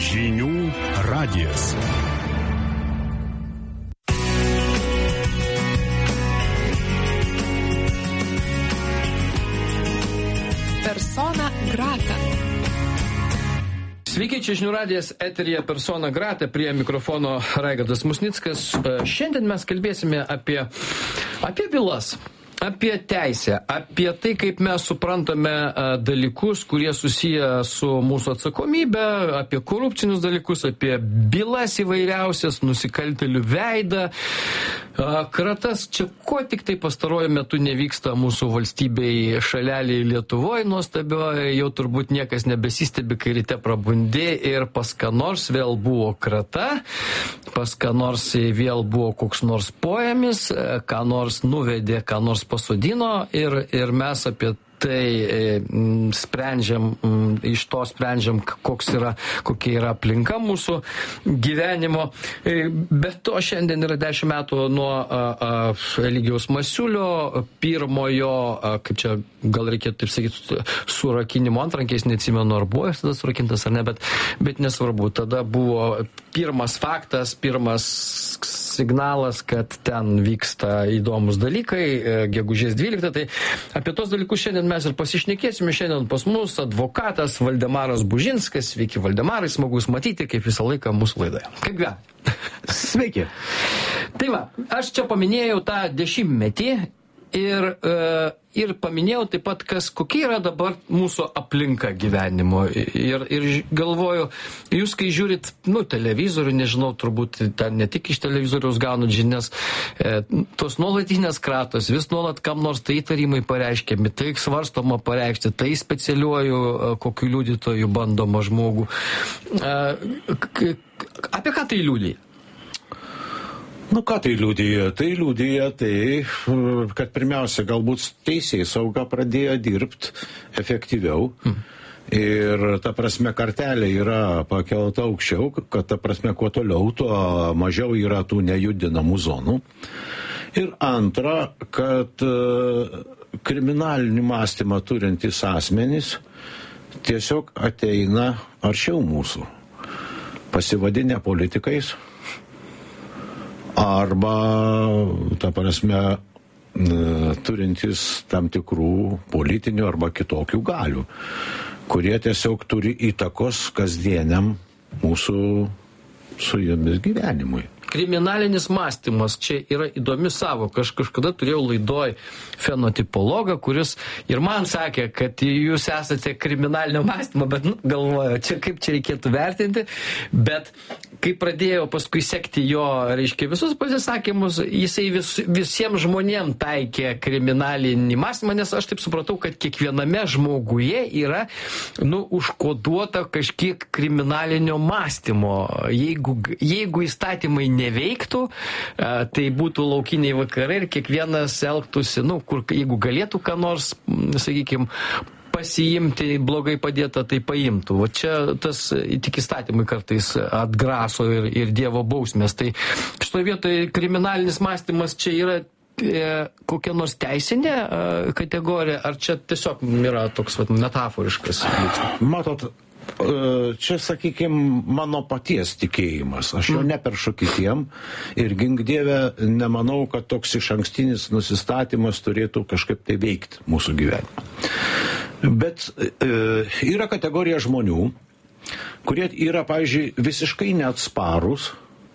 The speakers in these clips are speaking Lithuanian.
Žinių radijas. Persona grata. Sveiki, čia Žinių radijas, eteryje Persona grata, prie mikrofono Raigardas Musnickas. Šiandien mes kalbėsime apie bylas. Apie teisę, apie tai, kaip mes suprantame dalykus, kurie susiję su mūsų atsakomybė, apie korupcinius dalykus, apie bylas įvairiausias, nusikaltėlių veidą, kratas. Čia ko tik tai pastaruoju metu nevyksta mūsų valstybei šaleliai Lietuvoje nuostabioje, jau turbūt niekas nebesistebi, kai ryte prabundi ir pas ką nors vėl buvo krata, pas ką nors vėl buvo koks nors poemis, ką nors nuvedė, ką nors pasodino ir mes apie tai sprendžiam, iš to sprendžiam, kokia yra aplinka mūsų gyvenimo. Bet to šiandien yra 10 metų nuo Eligijaus Masiulio pirmojo, kaip čia gal reikėtų taip sakyti, surakinimo antrankiais, neatsimenu, ar buvo tada surakintas ar ne, bet nesvarbu. Tada buvo pirmas faktas, pirmas signalas, kad ten vyksta įdomus dalykai, gegužės 12. Tai apie tos dalykus šiandien mes ir pasišnekėsime. Šiandien pas mus advokatas Valdemaras Bužinskas. Sveiki, Valdemarai, smagus matyti, kaip visą laiką mūsų laidoje. Kaip gyvena? Sveiki. Tai va, aš čia paminėjau tą 10-metį ir paminėjau taip pat, kokia yra dabar mūsų aplinka gyvenimo. Ir galvoju, jūs kai žiūrit, televizorių, nežinau, turbūt ten ne tik iš televizoriaus gaunat žinias, tos nuolatinės kratos, vis nuolat kam nors tai įtarimai pareiškiami, tai svarstoma pareikšti, tai specialiuoju kokiu liudytoju bandoma žmogų. Apie ką tai liudija? Ką tai liudija? Tai liudija tai, kad pirmiausia, galbūt teisėjai sauga pradėjo dirbti efektyviau. Ir ta prasme kartelė yra pakelta aukščiau, kad ta prasme kuo toliau, tuo mažiau yra tų nejudinamų zonų. Ir antra, kad kriminalinį mąstymą turintys asmenys tiesiog ateina arčiau mūsų, pasivadinę politikais, arba, ta prasme, turintys tam tikrų politinių arba kitokių galių, kurie tiesiog turi įtakos kasdieniam mūsų su jomis gyvenimui. Kriminalinis mąstymas čia yra įdomi savoka. Aš kažkada turėjau laidoj fenotipologą, kuris ir man sakė, kad jūs esate kriminalinio mąstymo, bet galvoju, kaip čia reikėtų vertinti. Bet kai pradėjau paskui sekti jo, visus pasisakymus, jisai visiems žmonėms taikė kriminalinį mąstymą, nes aš taip supratau, kad kiekviename žmoguje yra užkoduota kažkiek kriminalinio mąstymo. Jeigu įstatymai neveiktų, tai būtų laukiniai vakarai ir kiekvienas elgtųsi, jeigu galėtų ką nors, sakykime, pasiimti blogai padėtą, tai paimtų. Va čia tas tik įstatymai kartais atgraso ir Dievo bausmės. Tai šitoje vietoje kriminalinis mąstymas čia yra kokia nors teisinė kategorija, ar čia tiesiog yra toks metaforiškas? Matot, čia, sakykime, mano paties tikėjimas. Aš jo neperšu kitiem ir gink Dieve nemanau, kad toks išankstinis nusistatymas turėtų kažkaip tai veikti mūsų gyvenimą. Bet yra kategorija žmonių, kurie yra, pavyzdžiui, visiškai neatsparūs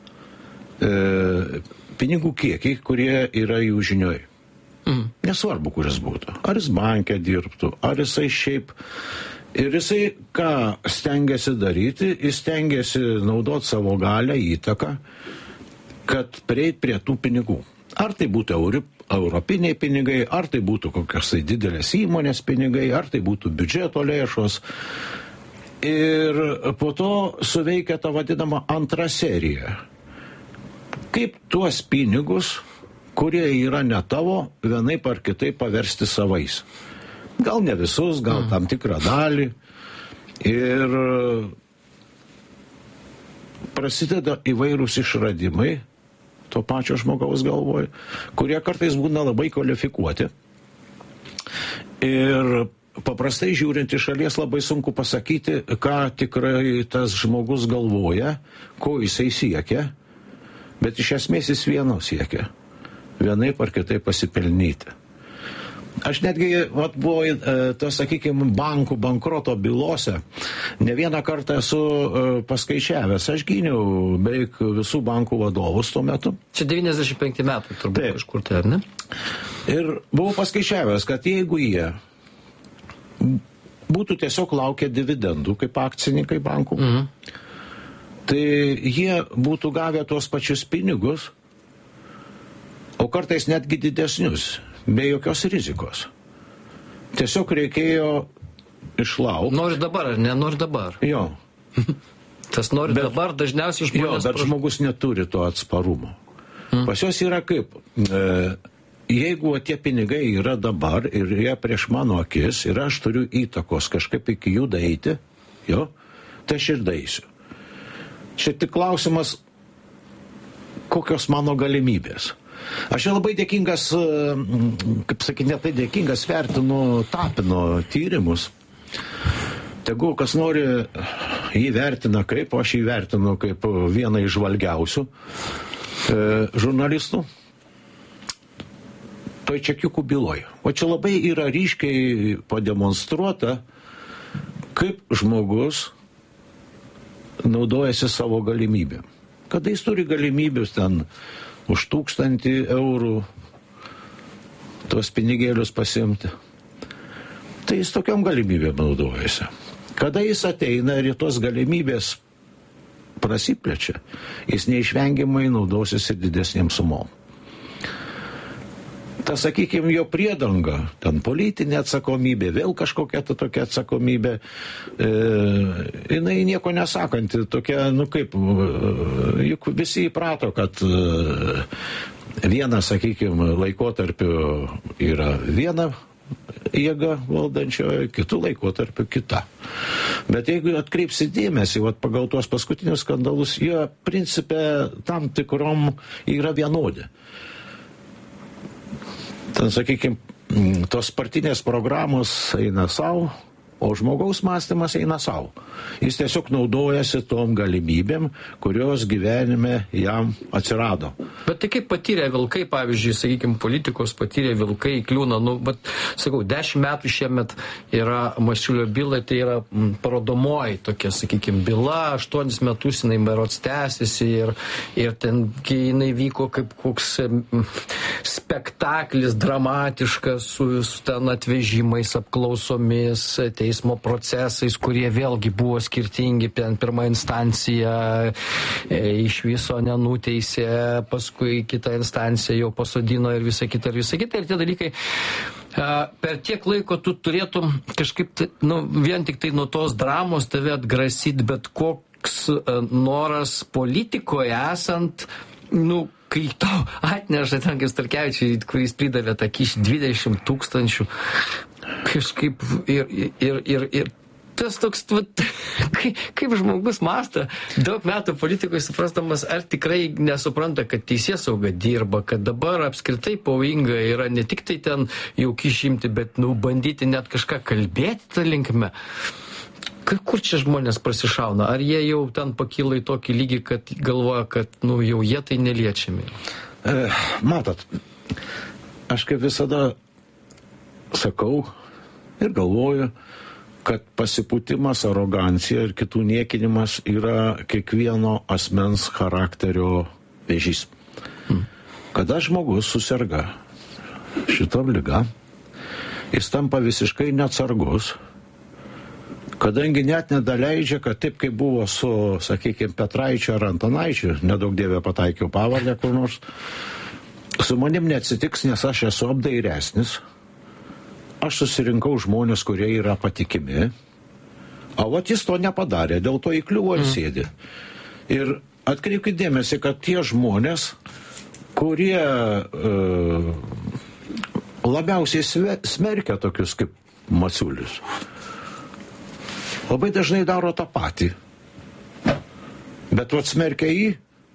pinigų kiekiai, kurie yra jų žinioj. Nesvarbu, kuris būtų. Ar jis banke dirbtų, ar jisai šiaip. Ir jisai ką stengiasi daryti, jis stengiasi naudoti savo galią, įtaką, kad prieit prie tų pinigų. Ar tai būtų europiniai pinigai, ar tai būtų kokios tai didelės įmonės pinigai, ar tai būtų biudžeto lėšos. Ir po to suveikia ta vadinama antra serija. Kaip tuos pinigus, kurie yra ne tavo, vienaip ar kitaip paversti savais. Gal ne visus, gal tam tikrą dalį. Ir prasideda įvairūs išradimai to pačio žmogaus galvoj, kurie kartais būna labai kvalifikuoti. Ir paprastai žiūrint iš šalies labai sunku pasakyti, ką tikrai tas žmogus galvoja, ko jisai siekia, bet iš esmės jis vieno siekia. Vienaip ar kitaip pasipelnyti. Aš netgi, buvo to, sakykime, bankų bankroto bylose, ne vieną kartą esu paskaičiavęs. Aš gyniau beveik visų bankų vadovus tuo metu. Čia 95 metų turbūt Taip. Kažkur tai, ar ne? Ir buvau paskaičiavęs, kad jeigu jie būtų tiesiog laukę dividendų kaip akcininkai bankų, tai jie būtų gavę tuos pačius pinigus, o kartais netgi didesnius, be jokios rizikos. Tiesiog reikėjo išlaukti. Nori dabar, ar ne? Nori dabar. Jo. Tas nori dabar dažniausiai žmonės... Jo, bet žmogus neturi to atsparumo. Pas juos yra kaip, jeigu tie pinigai yra dabar ir jie prieš mano akis ir aš turiu įtakos kažkaip iki jų daeiti, jo, tai aš ir daeisiu. Čia tik klausimas, kokios mano galimybės. Aš labai dėkingas, kaip sakyti, ne tai dėkingas, vertinu Tapino tyrimus. Tegu kas nori jį vertina kaip, o aš jį vertinu kaip vieną iš žvalgiausių žurnalistų. Toj čekiukų byloje. O čia labai yra ryškiai pademonstruota, kaip žmogus naudojasi savo galimybėm. Kada jis turi galimybės ten už 1000 eurų tuos pinigėlius pasimti, tai jis tokiom galimybėm naudojasi. Kada jis ateina ir tos galimybės prasiplečia, jis neišvengiamai naudosis ir didesnėm sumom. Ta, sakykime, jo priedanga, ten politinė atsakomybė, vėl kažkokia tokia atsakomybė, jinai nieko nesakanti, tokia, nu kaip, juk visi įprato, kad viena, sakykime, laikotarpiu yra viena jėga valdančioje, kitų laikotarpiu kita. Bet jeigu atkreipsi dėmesį, pagal tuos paskutinius skandalus, jie principe tam tikrom yra vienodi. Ten, sakykime, tos partinės programos eina savo, o žmogaus mąstymas eina savo. Jis tiesiog naudojasi tom galimybėm, kurios gyvenime jam atsirado. Bet tai kaip patyrė vilkai, pavyzdžiui, sakykime, politikos patyrė vilkai kliūna, bet, sakau, 10 metų šiemet yra Masiulio byla, tai yra parodomoji tokia, sakykime, byla, 8 metus jinai berods tęsiasi ir ten jinai vyko kaip koks spektaklis dramatiškas su ten atvežimais, apklausomis, teismo procesais, kurie vėlgi buvo skirtingi, pirma instancija iš viso nenuteisė, paskui kita instancija jau pasodino ir visa kita. Ir tie dalykai, per tiek laiko tu turėtum kažkaip, vien tik tai nuo tos dramos tave atgrasyti, bet koks noras politikoje esant, kai tau atneša ten, kaip Starkevičiui, kuris pridavė tą kyšį 20 000, kažkaip ir tas toks, kaip žmogus mąsto, daug metų politikoje suprastamas, ar tikrai nesupranta, kad teisėsauga dirba, kad dabar apskritai pavojinga yra ne tik tai ten jau kyšimti, bet bandyti net kažką kalbėti tą linkme. Kur čia žmonės prasišauna? Ar jie jau ten pakyla į tokį lygį, kad galvoja, kad jau jie tai neliečiami? Matot, aš kaip visada sakau ir galvoju, kad pasipūtimas, arogancija ir kitų niekinimas yra kiekvieno asmens charakterio vėžys. Kada žmogus susirga šitom liga, jis tampa visiškai neatsargus, kadangi net nedaleidžia, kad taip kaip buvo su, sakykime, Petraičiu ar Antanaičiu, nedaug dievė pataikiau pavardę kur nors, su manim neatsitiks, nes aš esu apdairesnis, aš susirinkau žmonės, kurie yra patikimi, o jis to nepadarė, dėl to įkliuvo ir sėdi. Ir atkreipkite dėmesį, kad tie žmonės, kurie labiausiai smerkia tokius kaip Masiulis, labai dažnai daro tą patį. Bet smerkia jį,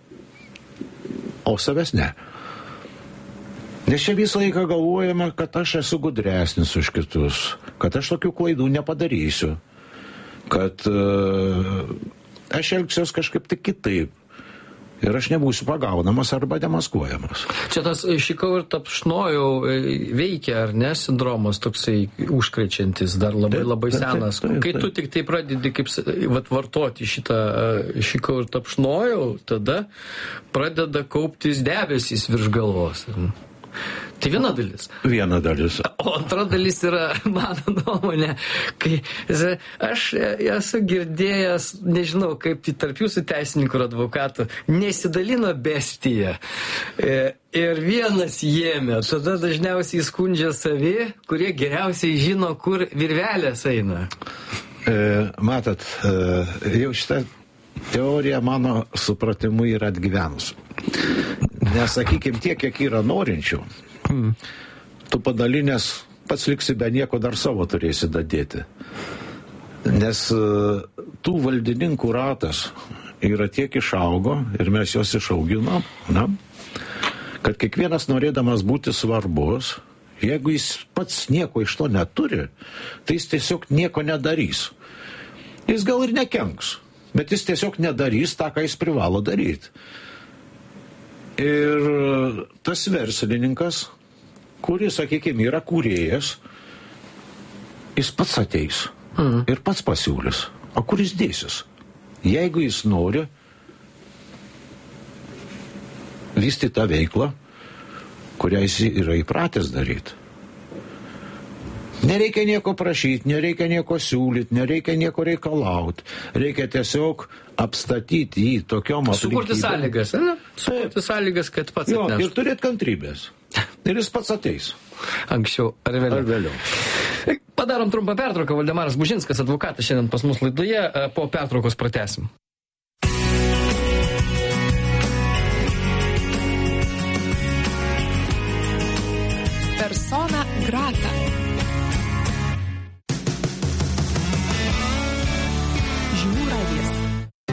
o savęs ne. Nes čia visą laiką galvojama, kad aš esu gudresnis už kitus, kad aš tokių klaidų nepadarysiu, kad aš elgsiuos kažkaip tik kitaip. Ir aš nebūsiu pagaunamas arba demaskuojamas. Čia tas šikau ir tapšnojau veikia, ar ne, sindromas toksai užkrečiantis, dar labai senas. Kai tu tik tai pradedi kaip vartoti šitą šikau ir tapšnojau, tada pradeda kauptis debesys virš galvos. Tai viena dalis. Viena dalis. O antra dalis yra, mano nuomonė, kai aš esu girdėjęs, nežinau, kaip tai tarp jūsų teisininkų ir advokatų, nesidalino bestija. Ir vienas jėmė, tada dažniausiai skundžia savi, kurie geriausiai žino, kur virvelės eina. Matot, jau šitą teoriją mano supratimu yra atgyvenus. Nes, sakykime, tiek, kiek yra norinčių, tu padalinės pats liksi be nieko, dar savo turėsi dadėti. Nes tų valdininkų ratas yra tiek išaugo ir mes juos išauginom, kad kiekvienas norėdamas būti svarbus, jeigu jis pats nieko iš to neturi, tai jis tiesiog nieko nedarys. Jis gal ir nekenks, bet jis tiesiog nedarys tą, ką jis privalo daryti. Ir tas verslininkas, kuris, sakykime, yra kūrėjas, jis pats ateis ir pats pasiūlys. O kur jis dėsis? Jeigu jis nori vystyti tą veiklą, kurią jis yra įpratęs daryti. Nereikia nieko prašyti, nereikia nieko siūlyti, nereikia nieko reikalauti. Reikia tiesiog apstatyti jį tokiom aplinkybėm. Sukurti sąlygas, ne? Sukurti sąlygas, kad pats atneštų. Ir turėti kantrybės. Ir jis pats ateis. Anksčiau ar vėliau. Padarom trumpą pertrauką. Valdemaras Bužinskas, advokatas, šiandien pas mus laidoje. Po pertraukos pratęsim. Persona grata.